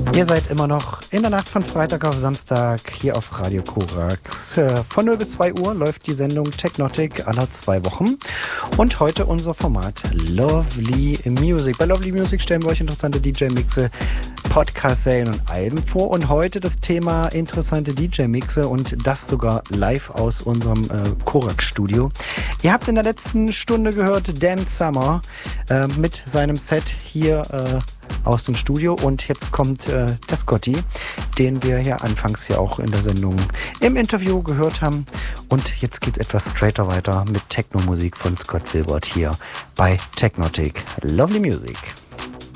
Ihr seid immer noch in der Nacht von Freitag auf Samstag hier auf Radio Korax. Von 0 bis 2 Uhr läuft die Sendung Technotic alle 2 Wochen. Und heute unser Format Lovely Music. Bei Lovely Music stellen wir euch interessante DJ-Mixe, Podcast-Serien und Alben vor. Und heute das Thema interessante DJ-Mixe und das sogar live aus unserem Korax-Studio. Ihr habt in der letzten Stunde gehört Dan Summer mit seinem Set hier aus dem Studio, und jetzt kommt der Scotty, den wir ja anfangs hier auch in der Sendung im Interview gehört haben, und jetzt geht's etwas straighter weiter mit Techno-Musik von Scott Wilbert hier bei Technotic. Lovely Music.